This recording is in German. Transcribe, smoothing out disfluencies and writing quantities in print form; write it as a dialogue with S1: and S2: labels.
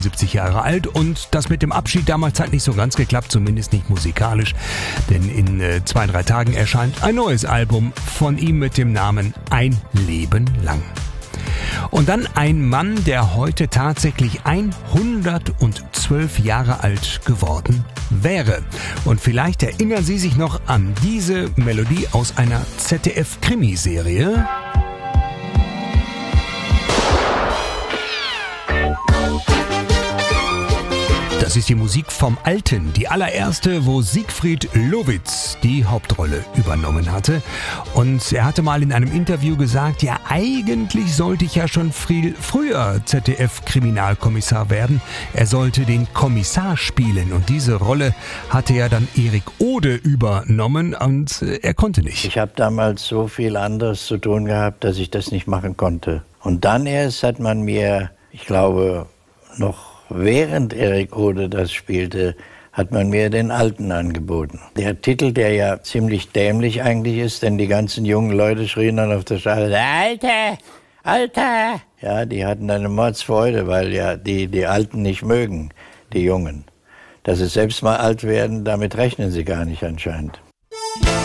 S1: 70 Jahre alt, und das mit dem Abschied damals hat nicht so ganz geklappt, zumindest nicht musikalisch, denn in 2-3 Tagen erscheint ein neues Album von ihm mit dem Namen Ein Leben lang. Und dann ein Mann, der heute tatsächlich 112 Jahre alt geworden wäre. Und vielleicht erinnern Sie sich noch an diese Melodie aus einer ZDF-Krimiserie. Das ist die Musik vom Alten, die allererste, wo Siegfried Lovitz die Hauptrolle übernommen hatte. Und er hatte mal in einem Interview gesagt, ja, eigentlich sollte ich ja schon viel früher ZDF-Kriminalkommissar werden. Er sollte den Kommissar spielen, und diese Rolle hatte ja dann Erik Ode übernommen, und er konnte nicht.
S2: Ich habe damals so viel anderes zu tun gehabt, dass ich das nicht machen konnte. Und dann erst hat man mir, ich glaube, noch während Erik Ode das spielte, hat man mir den Alten angeboten. Der Titel, der ja ziemlich dämlich eigentlich ist, denn die ganzen jungen Leute schrien dann auf der Straße, Alter, Alter! Ja, die hatten eine Mordsfreude, weil ja die Alten nicht mögen, die Jungen. Dass sie selbst mal alt werden, damit rechnen sie gar nicht anscheinend.